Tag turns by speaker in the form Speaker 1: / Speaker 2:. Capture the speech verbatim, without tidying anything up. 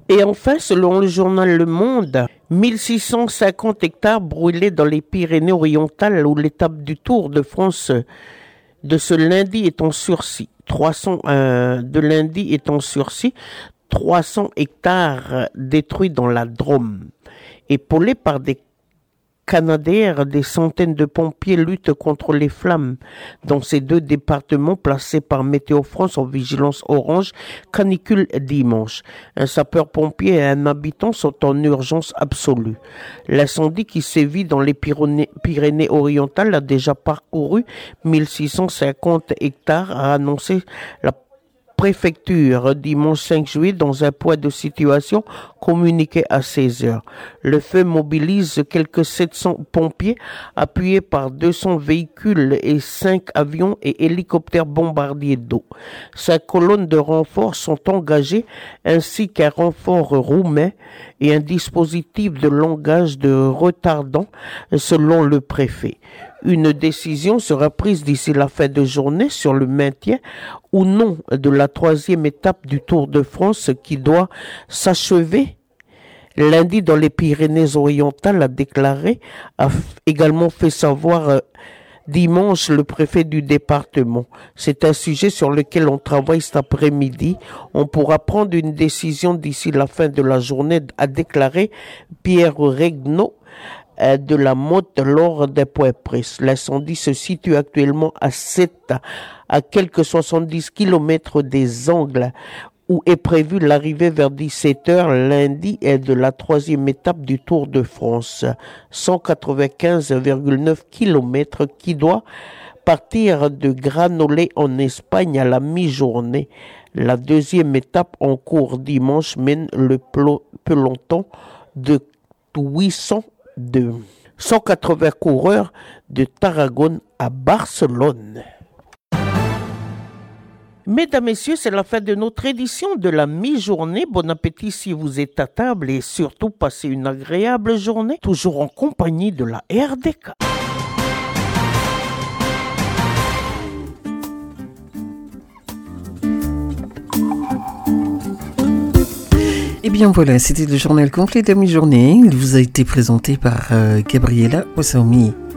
Speaker 1: Et enfin, selon le journal Le Monde, mille six cent cinquante hectares brûlés dans les Pyrénées-Orientales où l'étape du Tour de France de ce lundi est en sursis. trois cents euh, de lundi est en sursis. trois cents hectares détruits dans la Drôme. Épaulés par des Canadaires, des centaines de pompiers luttent contre les flammes dans ces deux départements placés par Météo France en vigilance orange canicule dimanche. Un sapeur-pompier et un habitant sont en urgence absolue. L'incendie qui sévit dans les Pyrénées-Orientales a déjà parcouru mille six cent cinquante hectares, a annoncé la préfecture dimanche cinq juillet dans un point de situation communiqué à seize heures. Le feu mobilise quelques sept cents pompiers appuyés par deux cents véhicules et cinq avions et hélicoptères bombardiers d'eau. Cinq colonnes de renforts sont engagées ainsi qu'un renfort roumain et un dispositif de langage de retardant selon le préfet. Une décision sera prise d'ici la fin de journée sur le maintien ou non de la troisième étape du Tour de France qui doit s'achever lundi dans les Pyrénées-Orientales, a déclaré, a également fait savoir euh, dimanche le préfet du département. C'est un sujet sur lequel on travaille cet après-midi. On pourra prendre une décision d'ici la fin de la journée, a déclaré Pierre Regnault de la Motte lors d'un point presse. L'incendie se situe actuellement à sept, à quelques soixante-dix kilomètres des Angles, où est prévue l'arrivée vers dix-sept heures lundi de la troisième étape du Tour de France. cent quatre-vingt-quinze virgule neuf kilomètres qui doit partir de Granollers en Espagne à la mi-journée. La deuxième étape en cours dimanche mène le peloton de huit cents de cent quatre-vingts coureurs de Tarragone à Barcelone. Mesdames, Messieurs, c'est la fin de notre édition de la mi-journée. Bon appétit si vous êtes à table et surtout passez une agréable journée, toujours en compagnie de la R D K.
Speaker 2: Eh bien voilà, c'était le journal complet de la mi-journée. Il vous a été présenté par euh, Gabriela Osaomi.